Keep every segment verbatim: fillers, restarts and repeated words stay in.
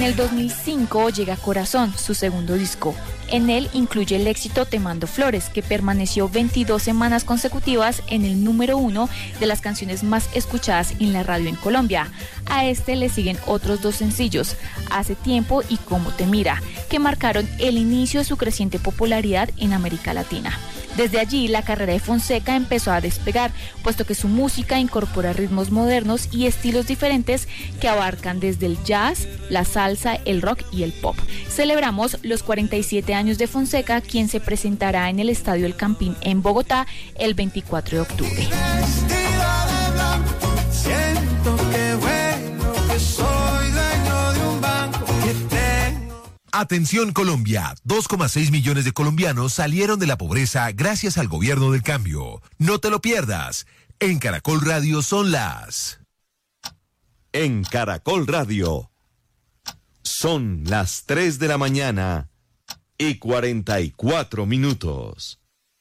el dos mil cinco llega Corazón, su segundo disco. En él incluye el éxito Te Mando Flores, que permaneció veintidós semanas consecutivas en el número uno de las canciones más escuchadas en la radio en Colombia. A este le siguen otros dos sencillos, Hace Tiempo y Cómo Te Mira, que marcaron el inicio de su creciente popularidad en América Latina. Desde allí, la carrera de Fonseca empezó a despegar, puesto que su música incorpora ritmos modernos y estilos diferentes que abarcan desde el jazz, la salsa, el rock y el pop. Celebramos los cuarenta y siete años de Fonseca, quien se presentará en el Estadio El Campín en Bogotá el veinticuatro de octubre. Atención Colombia, dos coma seis millones de colombianos salieron de la pobreza gracias al gobierno del cambio. No te lo pierdas. En Caracol Radio son las... En Caracol Radio son las tres de la mañana y cuarenta y cuatro minutos.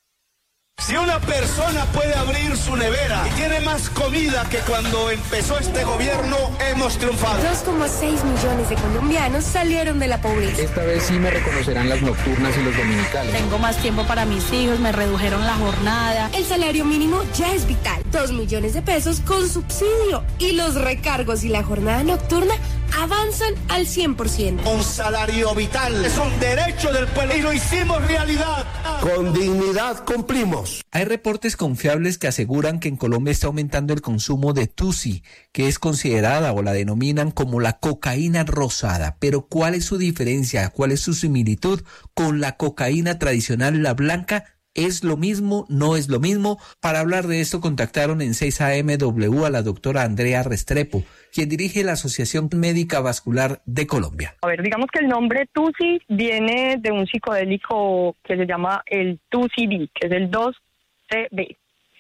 Si una persona puede abrir su nevera y tiene más comida que cuando empezó este gobierno, hemos triunfado. dos coma seis millones de colombianos salieron de la pobreza. Esta vez sí me reconocerán las nocturnas y los dominicales. Tengo más tiempo para mis hijos, me redujeron la jornada. El salario mínimo ya es vital. Dos millones de pesos con subsidio. Y los recargos y la jornada nocturna avanzan al cien por ciento. Un salario vital es un derecho del pueblo y lo hicimos realidad. Con dignidad cumplimos. Hay reportes confiables que aseguran que en Colombia está aumentando el consumo de Tusi, que es considerada o la denominan como la cocaína rosada. Pero ¿cuál es su diferencia? ¿Cuál es su similitud con la cocaína tradicional, la blanca? ¿Es lo mismo? ¿No es lo mismo? Para hablar de esto contactaron en seis A M W a la doctora Andrea Restrepo, quien dirige la Asociación Médica Vascular de Colombia. A ver, digamos que el nombre Tusi viene de un psicodélico que se llama el Tusi B, que es el dos C B.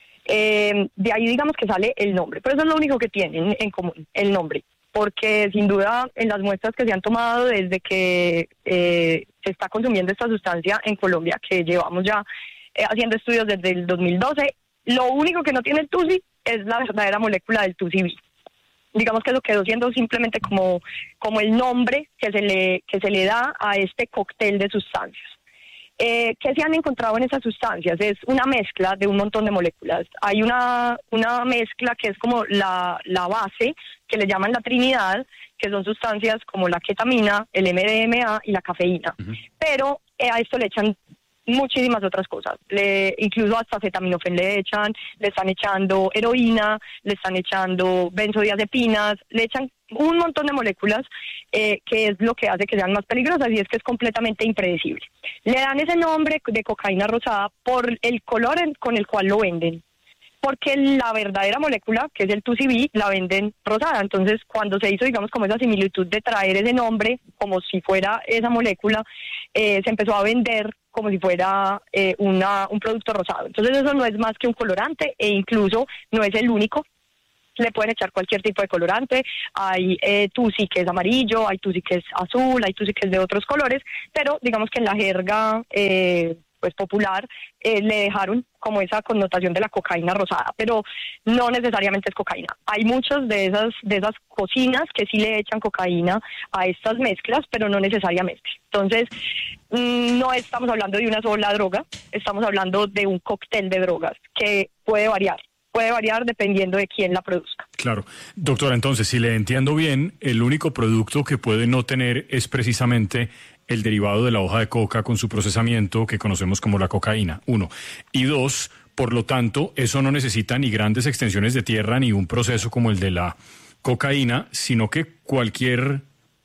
Eh, de ahí digamos que sale el nombre, pero eso es lo único que tienen en común, el nombre. Porque sin duda en las muestras que se han tomado desde que eh, se está consumiendo esta sustancia en Colombia, que llevamos ya eh, haciendo estudios desde el dos mil doce, lo único que no tiene el Tusi es la verdadera molécula del Tusi B. Digamos que eso quedó siendo simplemente como, como el nombre que se le, que se le da a este cóctel de sustancias. Eh, ¿Qué se han encontrado en esas sustancias? Es una mezcla de un montón de moléculas. Hay una, una mezcla que es como la, la base, que le llaman la Trinidad, que son sustancias como la ketamina, el M D M A y la cafeína. Uh-huh. Pero eh, a esto le echan muchísimas otras cosas, le, incluso hasta acetaminofén le echan, le están echando heroína, le están echando benzodiazepinas, le echan un montón de moléculas eh, que es lo que hace que sean más peligrosas y es que es completamente impredecible. Le dan ese nombre de cocaína rosada por el color en, con el cual lo venden, porque la verdadera molécula, que es el Tusi B, la venden rosada. Entonces, cuando se hizo, digamos, como esa similitud de traer ese nombre como si fuera esa molécula, eh, se empezó a vender como si fuera eh, una, un producto rosado. Entonces eso no es más que un colorante e incluso no es el único. Le pueden echar cualquier tipo de colorante. Hay eh, Tusi que es amarillo, hay Tusi que es azul, hay Tusi que es de otros colores, pero digamos que en la jerga eh, pues popular eh, le dejaron como esa connotación de la cocaína rosada, pero no necesariamente es cocaína. Hay muchas de esas de esas cocinas que sí le echan cocaína a estas mezclas, pero no necesariamente. Entonces, mmm, no estamos hablando de una sola droga, estamos hablando de un cóctel de drogas que puede variar. Puede variar dependiendo de quién la produzca. Claro. Doctora, entonces, si le entiendo bien, el único producto que puede no tener es precisamente el derivado de la hoja de coca con su procesamiento que conocemos como la cocaína, uno. Y dos, por lo tanto, eso no necesita ni grandes extensiones de tierra ni un proceso como el de la cocaína, sino que cualquier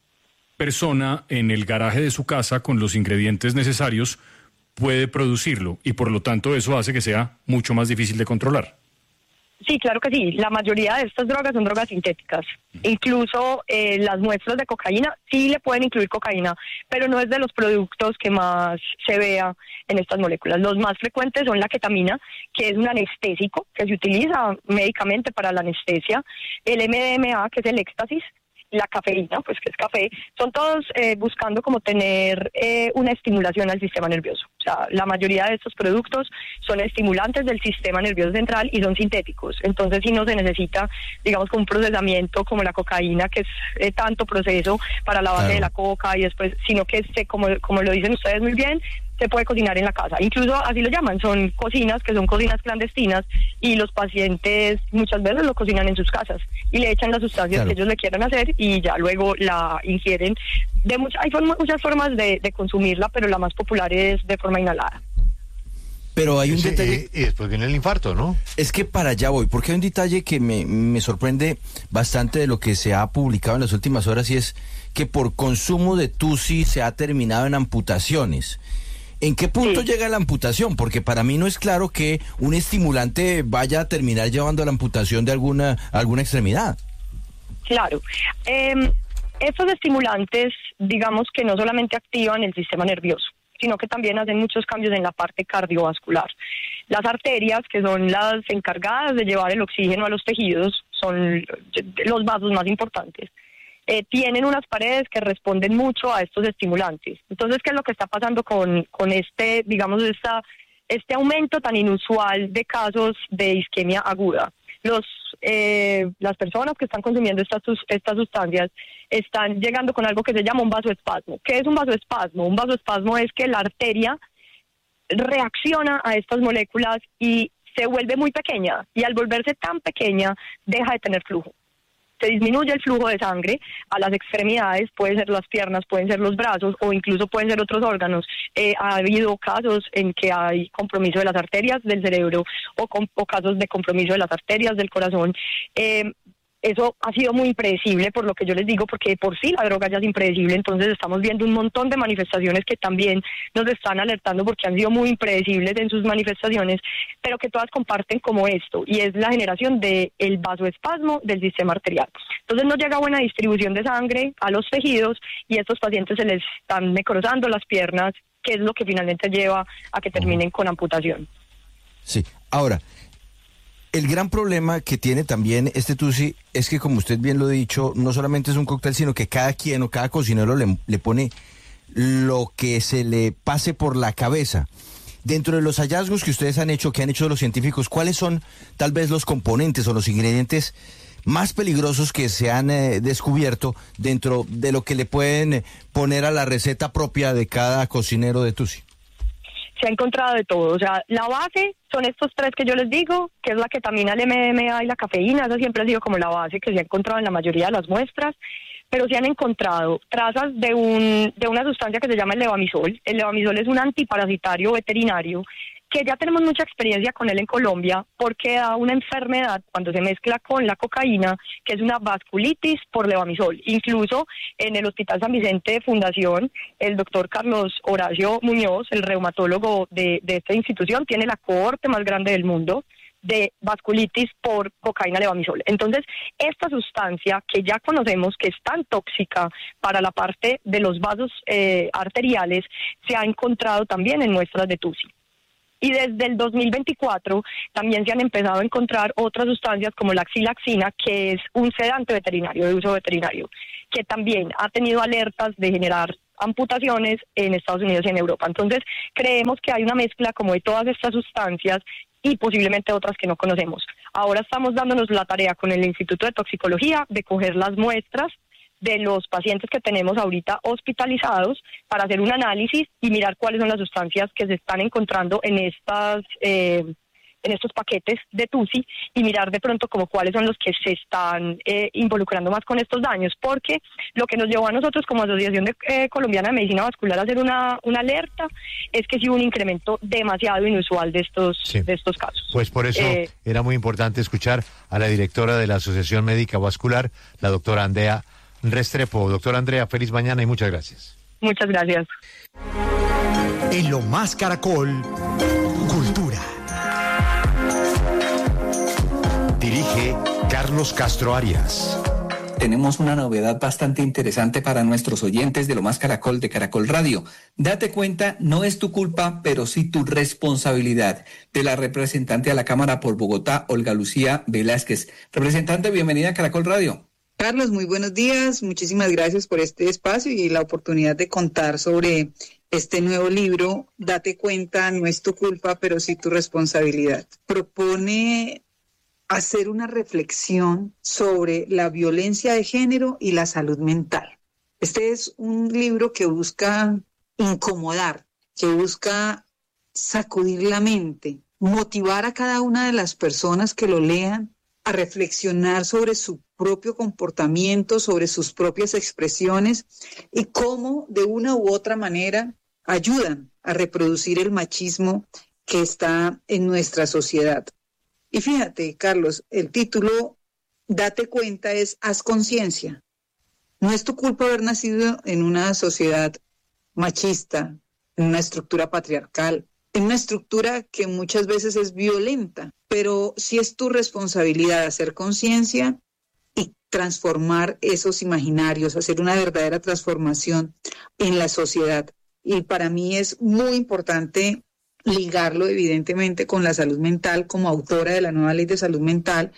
persona en el garaje de su casa con los ingredientes necesarios puede producirlo y por lo tanto eso hace que sea mucho más difícil de controlar. Sí, claro que sí. La mayoría de estas drogas son drogas sintéticas. Incluso eh, las muestras de cocaína sí le pueden incluir cocaína, pero no es de los productos que más se vea en estas moléculas. Los más frecuentes son la ketamina, que es un anestésico que se utiliza médicamente para la anestesia, el M D M A, que es el éxtasis, la cafeína, pues que es café, son todos eh, buscando como tener eh, una estimulación al sistema nervioso. O sea, la mayoría de estos productos son estimulantes del sistema nervioso central y son sintéticos. Entonces, si no se necesita, digamos, con un procesamiento como la cocaína, que es eh, tanto proceso para la base claro. de la coca y después, sino que se, como, como lo dicen ustedes muy bien, se puede cocinar en la casa. Incluso así lo llaman, son cocinas que son cocinas clandestinas y los pacientes muchas veces lo cocinan en sus casas y le echan las sustancias claro. que ellos le quieran hacer y ya luego la ingieren. De much- hay form- muchas formas de, de consumirla, pero la más popular es de forma inhalada. Pero hay un Ese, detalle... Eh, y después viene el infarto, ¿no? Es que para allá voy, porque hay un detalle que me, me sorprende bastante de lo que se ha publicado en las últimas horas y es que por consumo de Tusi se ha terminado en amputaciones. ¿En qué punto sí. llega la amputación? Porque para mí no es claro que un estimulante vaya a terminar llevando a la amputación de alguna, alguna extremidad. Claro. Eh, estos estimulantes, digamos que no solamente activan el sistema nervioso, sino que también hacen muchos cambios en la parte cardiovascular. Las arterias, que son las encargadas de llevar el oxígeno a los tejidos, son los vasos más importantes. Eh, tienen unas paredes que responden mucho a estos estimulantes. Entonces, ¿qué es lo que está pasando con, con este, digamos, esta, este aumento tan inusual de casos de isquemia aguda? Los, eh, las personas que están consumiendo estas, estas sustancias están llegando con algo que se llama un vasoespasmo. ¿Qué es un vasoespasmo? Un vasoespasmo es que la arteria reacciona a estas moléculas y se vuelve muy pequeña, y al volverse tan pequeña deja de tener flujo. Se disminuye el flujo de sangre a las extremidades, pueden ser las piernas, pueden ser los brazos o incluso pueden ser otros órganos. Eh, ha habido casos en que hay compromiso de las arterias del cerebro o, com- o casos de compromiso de las arterias del corazón. Eh, Eso ha sido muy impredecible, por lo que yo les digo, porque por sí la droga ya es impredecible, entonces estamos viendo un montón de manifestaciones que también nos están alertando porque han sido muy impredecibles en sus manifestaciones, pero que todas comparten como esto, y es la generación del vasoespasmo del sistema arterial. Entonces no llega buena distribución de sangre a los tejidos y a estos pacientes se les están necrosando las piernas, que es lo que finalmente lleva a que terminen con amputación. Sí, ahora... El gran problema que tiene también este Tusi es que, como usted bien lo ha dicho, no solamente es un cóctel, sino que cada quien o cada cocinero le, le pone lo que se le pase por la cabeza. Dentro de los hallazgos que ustedes han hecho, que han hecho los científicos, ¿cuáles son tal vez los componentes o los ingredientes más peligrosos que se han eh, descubierto dentro de lo que le pueden poner a la receta propia de cada cocinero de Tusi? Se ha encontrado de todo, o sea, la base son estos tres que yo les digo, que es la ketamina, el M D M A y la cafeína. Esa siempre ha sido como la base que se ha encontrado en la mayoría de las muestras, pero se han encontrado trazas de un de una sustancia que se llama el levamisol. El levamisol es un antiparasitario veterinario que ya tenemos mucha experiencia con él en Colombia, porque da una enfermedad cuando se mezcla con la cocaína, que es una vasculitis por levamisol. Incluso en el Hospital San Vicente de Fundación, el doctor Carlos Horacio Muñoz, el reumatólogo de, de esta institución, tiene la cohorte más grande del mundo de vasculitis por cocaína levamisol. Entonces, esta sustancia que ya conocemos que es tan tóxica para la parte de los vasos eh, arteriales, se ha encontrado también en muestras de Tusi. Y desde el dos mil veinticuatro también se han empezado a encontrar otras sustancias como la xilaxina, que es un sedante veterinario, de uso veterinario, que también ha tenido alertas de generar amputaciones en Estados Unidos y en Europa. Entonces, creemos que hay una mezcla como de todas estas sustancias y posiblemente otras que no conocemos. Ahora estamos dándonos la tarea con el Instituto de Toxicología de coger las muestras de los pacientes que tenemos ahorita hospitalizados para hacer un análisis y mirar cuáles son las sustancias que se están encontrando en estas eh, en estos paquetes de Tusi y mirar de pronto como cuáles son los que se están eh, involucrando más con estos daños, porque lo que nos llevó a nosotros como Asociación de, eh, Colombiana de Medicina Vascular a hacer una, una alerta es que sí hubo un incremento demasiado inusual de estos, sí. de estos casos. Pues por eso eh, era muy importante escuchar a la directora de la Asociación Médica Vascular, la doctora Andrea Restrepo. Doctora Andrea, feliz mañana y muchas gracias. Muchas gracias. En Lo Más Caracol, Cultura. Dirige Carlos Castro Arias. Tenemos una novedad bastante interesante para nuestros oyentes de Lo Más Caracol de Caracol Radio. Date cuenta, no es tu culpa, pero sí tu responsabilidad. De la representante a la Cámara por Bogotá, Olga Lucía Velázquez. Representante, bienvenida a Caracol Radio. Carlos, muy buenos días. Muchísimas gracias por este espacio y la oportunidad de contar sobre este nuevo libro, Date cuenta, no es tu culpa, pero sí tu responsabilidad. Propone hacer una reflexión sobre la violencia de género y la salud mental. Este es un libro que busca incomodar, que busca sacudir la mente, motivar a cada una de las personas que lo lean a reflexionar sobre su propio comportamiento, sobre sus propias expresiones y cómo de una u otra manera ayudan a reproducir el machismo que está en nuestra sociedad. Y fíjate, Carlos, el título Date cuenta es haz conciencia. No es tu culpa haber nacido en una sociedad machista, en una estructura patriarcal, en una estructura que muchas veces es violenta, pero sí es tu responsabilidad hacer conciencia y transformar esos imaginarios, hacer una verdadera transformación en la sociedad. Y para mí es muy importante ligarlo evidentemente con la salud mental como autora de la nueva ley de salud mental,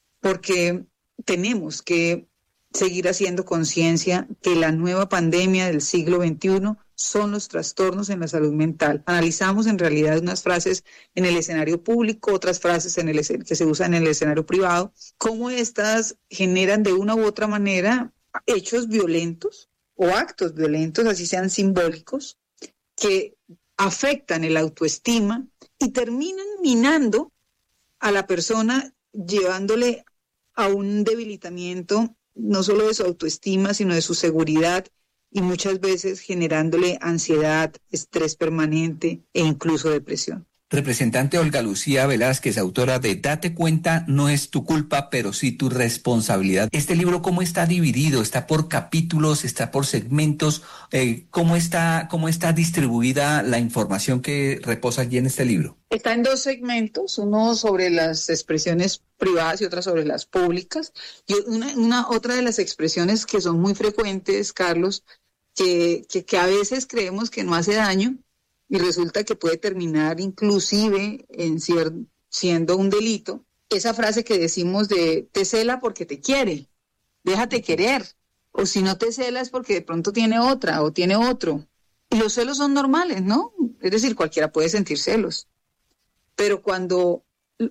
porque tenemos que seguir haciendo conciencia que la nueva pandemia del siglo veintiuno son los trastornos en la salud mental. Analizamos en realidad unas frases en el escenario público, otras frases en el que se usan en el escenario privado, cómo estas generan de una u otra manera hechos violentos o actos violentos, así sean simbólicos, que afectan el autoestima y terminan minando a la persona, llevándole a un debilitamiento no solo de su autoestima, sino de su seguridad y muchas veces generándole ansiedad, estrés permanente e incluso depresión. Representante Olga Lucía Velázquez, autora de Date cuenta, no es tu culpa, pero sí tu responsabilidad. Este libro, ¿cómo está dividido? ¿Está por capítulos? ¿Está por segmentos? Eh, ¿cómo está, cómo está distribuida la información que reposa allí en este libro? Está en dos segmentos, uno sobre las expresiones privadas y otra sobre las públicas. Y una, una otra de las expresiones que son muy frecuentes, Carlos, que, que, que a veces creemos que no hace daño, y resulta que puede terminar inclusive en cier- siendo un delito, esa frase que decimos de te cela porque te quiere, déjate querer, o si no te cela es porque de pronto tiene otra o tiene otro. Y los celos son normales, ¿no? Es decir, cualquiera puede sentir celos. Pero cuando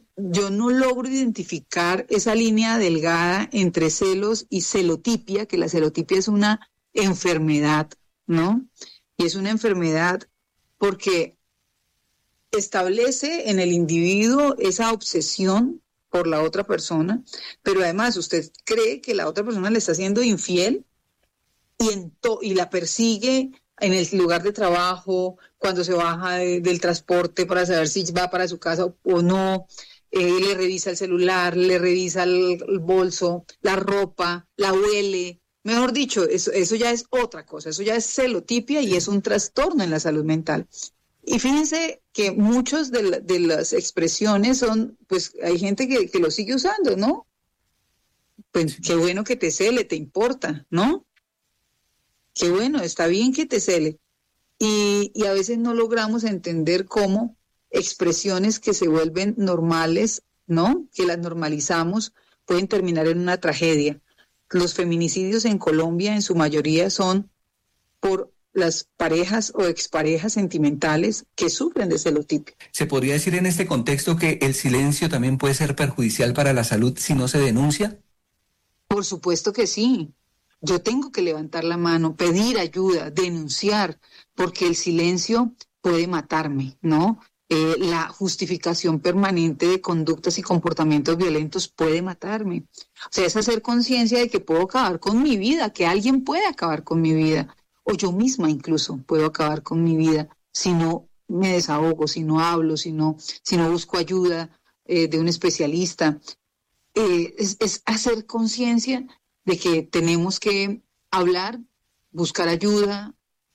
yo no logro identificar esa línea delgada entre celos y celotipia, que la celotipia es una enfermedad, ¿no? Y es una enfermedad porque establece en el individuo esa obsesión por la otra persona, pero además usted cree que la otra persona le está siendo infiel y, en to- y la persigue en el lugar de trabajo, cuando se baja de, del transporte para saber si va para su casa o, o no, eh, le revisa el celular, le revisa el, el bolso, la ropa, la huele. Mejor dicho, eso, eso ya es otra cosa, eso ya es celotipia y es un trastorno en la salud mental. Y fíjense que muchas de, la, de las expresiones son, pues hay gente que, que lo sigue usando, ¿no? Pues qué bueno que te cele, te importa, ¿no? Qué bueno, está bien que te cele. Y, y a veces no logramos entender cómo expresiones que se vuelven normales, ¿no? Que las normalizamos, pueden terminar en una tragedia. Los feminicidios en Colombia en su mayoría son por las parejas o exparejas sentimentales que sufren de celotipia. ¿Se podría decir en este contexto que el silencio también puede ser perjudicial para la salud si no se denuncia? Por supuesto que sí. Yo tengo que levantar la mano, pedir ayuda, denunciar, porque el silencio puede matarme, ¿no? Eh, la justificación permanente de conductas y comportamientos violentos puede matarme. O sea, es hacer conciencia de que puedo acabar con mi vida, que alguien puede acabar con mi vida, o yo misma incluso puedo acabar con mi vida si no me desahogo, si no hablo, si no, si no busco ayuda eh, de un especialista. Eh, es, es hacer conciencia de que tenemos que hablar, buscar ayuda,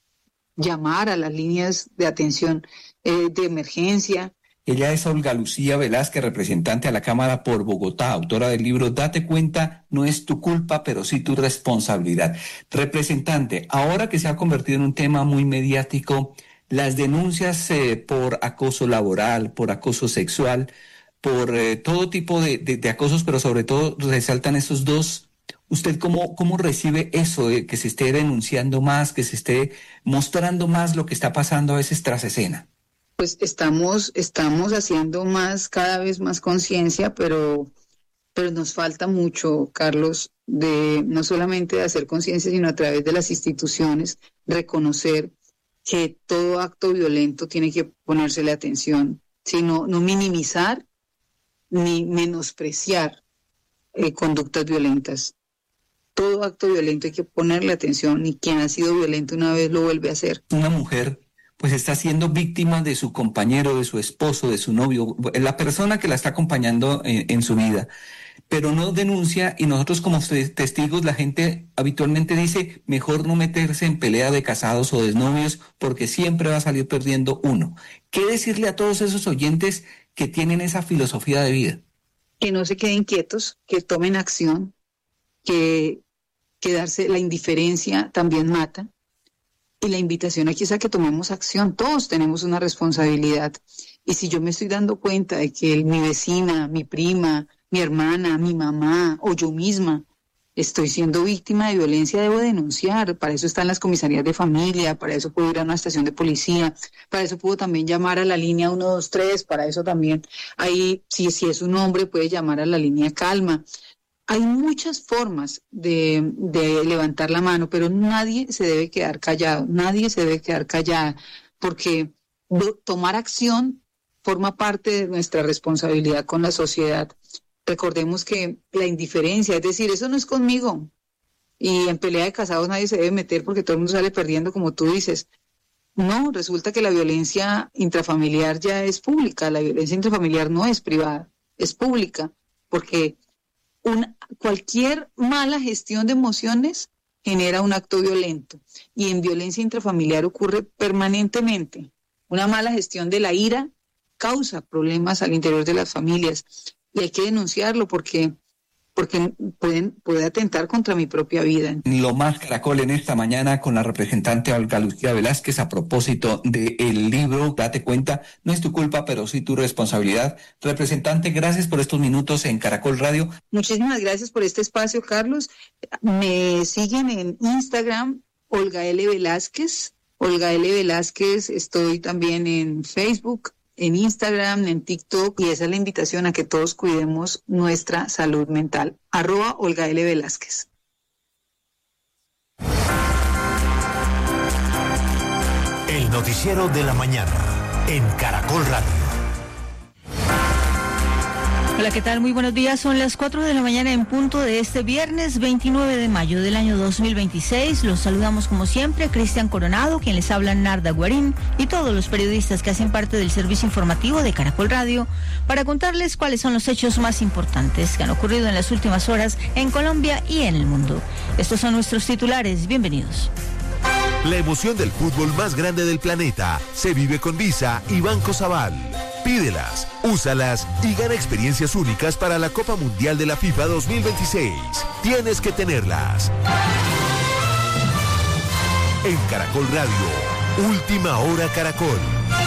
llamar a las líneas de atención eh, de emergencia. Ella es Olga Lucía Velázquez, representante a la Cámara por Bogotá, autora del libro Date cuenta, no es tu culpa, pero sí tu responsabilidad. Representante, ahora que se ha convertido en un tema muy mediático, las denuncias eh, por acoso laboral, por acoso sexual, por eh, todo tipo de, de, de acosos, pero sobre todo resaltan esos dos ¿Usted cómo, cómo recibe eso de que se esté denunciando más, que se esté mostrando más lo que está pasando a veces tras escena? Pues estamos, estamos haciendo más, cada vez más conciencia, pero, pero nos falta mucho, Carlos, de no solamente de hacer conciencia, sino a través de las instituciones, reconocer que todo acto violento tiene que ponérsele atención, sino no minimizar ni menospreciar eh, conductas violentas. Todo acto violento hay que ponerle atención y quien ha sido violento una vez lo vuelve a hacer. Una mujer pues está siendo víctima de su compañero, de su esposo, de su novio, la persona que la está acompañando en, en su vida, pero no denuncia, y nosotros como testigos, la gente habitualmente dice, mejor no meterse en pelea de casados o de novios porque siempre va a salir perdiendo uno. ¿Qué decirle a todos esos oyentes que tienen esa filosofía de vida? Que no se queden quietos, que tomen acción, que quedarse, la indiferencia también mata. Y la invitación aquí es a que tomemos acción. Todos tenemos una responsabilidad. Y si yo me estoy dando cuenta de que mi vecina, mi prima, mi hermana, mi mamá o yo misma estoy siendo víctima de violencia, debo denunciar. Para eso están las comisarías de familia, para eso puedo ir a una estación de policía, para eso puedo también llamar a la línea uno dos tres, para eso también, ahí, si, si es un hombre, puede llamar a la línea Calma. Hay muchas formas de, de levantar la mano, pero nadie se debe quedar callado, nadie se debe quedar callada, porque tomar acción forma parte de nuestra responsabilidad con la sociedad. Recordemos que la indiferencia, es decir, eso no es conmigo, y en pelea de casados nadie se debe meter porque todo el mundo sale perdiendo, como tú dices. No, resulta que la violencia intrafamiliar ya es pública, la violencia intrafamiliar no es privada, es pública, porque Una, cualquier mala gestión de emociones genera un acto violento, y en violencia intrafamiliar ocurre permanentemente. Una mala gestión de la ira causa problemas al interior de las familias y hay que denunciarlo porque, porque pueden, puede atentar contra mi propia vida. Lo más Caracol en esta mañana con la representante Olga Lucía Velázquez a propósito del libro Date Cuenta, no es tu culpa, pero sí tu responsabilidad. Representante, gracias por estos minutos en Caracol Radio. Muchísimas gracias por este espacio, Carlos. Me siguen en Instagram, Olga L. Velázquez. Olga L. Velázquez, estoy también en Facebook, en Instagram, en TikTok, y esa es la invitación a que todos cuidemos nuestra salud mental. Arroba Olga L. Velázquez. El noticiero de la mañana en Caracol Radio. Hola, ¿qué tal? Muy buenos días. Son las cuatro de la mañana en punto de este viernes veintinueve de mayo del año dos mil veintiséis. Los saludamos como siempre, Cristian Coronado, quien les habla, Narda Guarín, y todos los periodistas que hacen parte del servicio informativo de Caracol Radio para contarles cuáles son los hechos más importantes que han ocurrido en las últimas horas en Colombia y en el mundo. Estos son nuestros titulares. Bienvenidos. La emoción del fútbol más grande del planeta se vive con Visa y Banco Sabal. Pídelas, úsalas y gana experiencias únicas para la Copa Mundial de la FIFA dos mil veintiséis. Tienes que tenerlas. En Caracol Radio, Última Hora Caracol.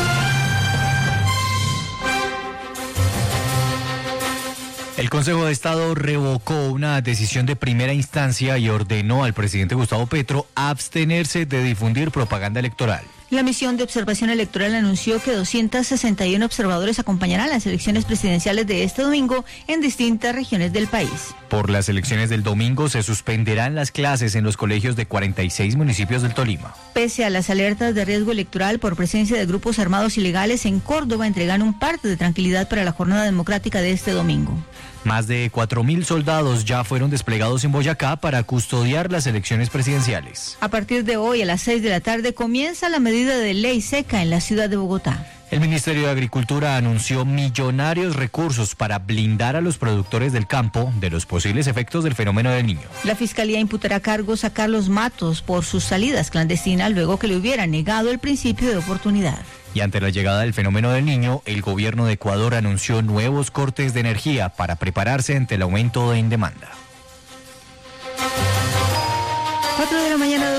El Consejo de Estado revocó una decisión de primera instancia y ordenó al presidente Gustavo Petro abstenerse de difundir propaganda electoral. La misión de observación electoral anunció que doscientos sesenta y uno observadores acompañarán las elecciones presidenciales de este domingo en distintas regiones del país. Por las elecciones del domingo se suspenderán las clases en los colegios de cuarenta y seis municipios del Tolima. Pese a las alertas de riesgo electoral por presencia de grupos armados ilegales en Córdoba, entregan un parte de tranquilidad para la jornada democrática de este domingo. Más de cuatro mil soldados ya fueron desplegados en Boyacá para custodiar las elecciones presidenciales. A partir de hoy, a las seis de la tarde, comienza la medida de ley seca en la ciudad de Bogotá. El Ministerio de Agricultura anunció millonarios recursos para blindar a los productores del campo de los posibles efectos del fenómeno del Niño. La Fiscalía imputará cargos a Carlos Matos por sus salidas clandestinas luego que le hubiera negado el principio de oportunidad. Y ante la llegada del fenómeno del Niño, el gobierno de Ecuador anunció nuevos cortes de energía para prepararse ante el aumento en demanda. cuatro de la mañana, dos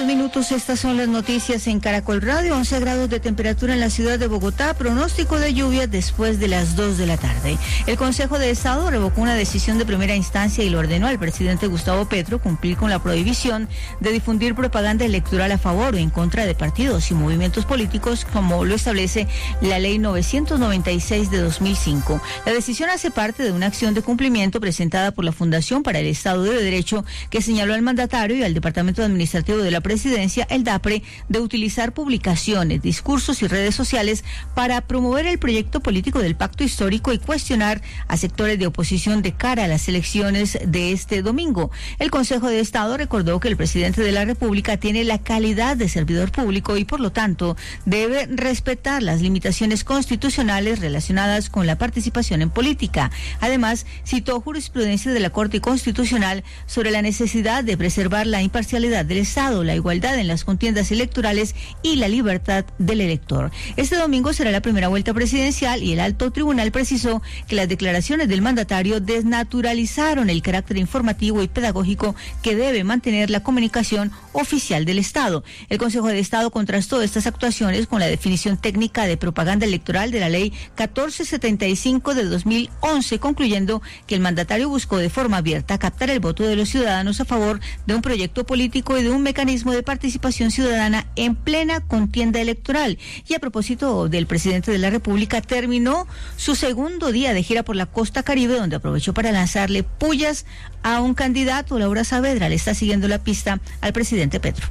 minutos, estas son las noticias en Caracol Radio. once grados de temperatura en la ciudad de Bogotá, pronóstico de lluvia después de las dos de la tarde. El Consejo de Estado revocó una decisión de primera instancia y lo ordenó al presidente Gustavo Petro cumplir con la prohibición de difundir propaganda electoral a favor o en contra de partidos y movimientos políticos, como lo establece la ley novecientos noventa y seis de dos mil cinco. La decisión hace parte de una acción de cumplimiento presentada por la Fundación para el Estado de Derecho, que señaló al mandatario y al Departamento Administrativo de la Presidencia, el DAPRE, de utilizar publicaciones, discursos y redes sociales para promover el proyecto político del Pacto Histórico y cuestionar a sectores de oposición de cara a las elecciones de este domingo. El Consejo de Estado recordó que el presidente de la República tiene la calidad de servidor público y, por lo tanto, debe respetar las limitaciones constitucionales relacionadas con la participación en política. Además, citó jurisprudencia de la Corte Constitucional sobre la necesidad de preservar la imparcialidad del Estado, la igualdad en las contiendas electorales y la libertad del elector. Este domingo será la primera vuelta presidencial y el alto tribunal precisó que las declaraciones del mandatario desnaturalizaron el carácter informativo y pedagógico que debe mantener la comunicación oficial del Estado. El Consejo de Estado contrastó estas actuaciones con la definición técnica de propaganda electoral de la ley catorce setenta y cinco de dos mil once, concluyendo que el mandatario buscó de forma abierta captar el voto de los ciudadanos a favor de un proyecto político y de un mecanismo de participación ciudadana en plena contienda electoral. Y a propósito del presidente de la República, terminó su segundo día de gira por la costa Caribe, donde aprovechó para lanzarle pullas a un candidato. Laura Saavedra le está siguiendo la pista al presidente Petro.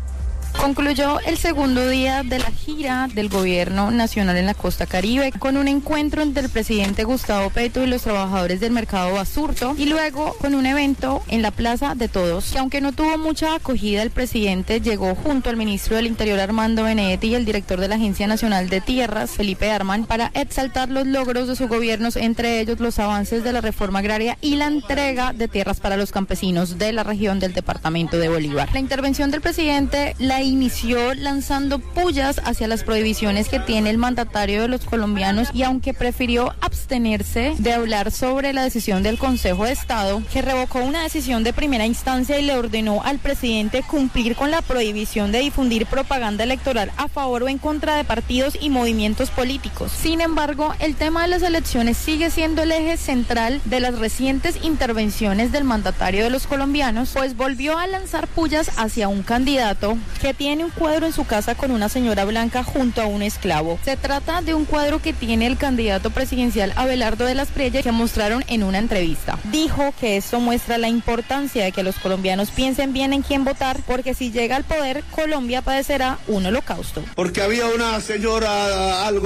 Concluyó el segundo día de la gira del gobierno nacional en la costa Caribe con un encuentro entre el presidente Gustavo Petro y los trabajadores del mercado Basurto y luego con un evento en la Plaza de Todos, que aunque no tuvo mucha acogida, el presidente llegó junto al ministro del Interior Armando Benedetti y el director de la Agencia Nacional de Tierras, Felipe Arman, para exaltar los logros de su gobierno, entre ellos los avances de la reforma agraria y la entrega de tierras para los campesinos de la región del departamento de Bolívar. La intervención del presidente la inició lanzando pullas hacia las prohibiciones que tiene el mandatario de los colombianos y aunque prefirió abstenerse de hablar sobre la decisión del Consejo de Estado, que revocó una decisión de primera instancia y le ordenó al presidente cumplir con la prohibición de difundir propaganda electoral a favor o en contra de partidos y movimientos políticos. Sin embargo, el tema de las elecciones sigue siendo el eje central de las recientes intervenciones del mandatario de los colombianos, pues volvió a lanzar pullas hacia un candidato que tiene un cuadro en su casa con una señora blanca junto a un esclavo. Se trata de un cuadro que tiene el candidato presidencial Abelardo de las Preyes, que mostraron en una entrevista. Dijo que esto muestra la importancia de que los colombianos piensen bien en quién votar, porque si llega al poder, Colombia padecerá un holocausto. Porque había una señora algo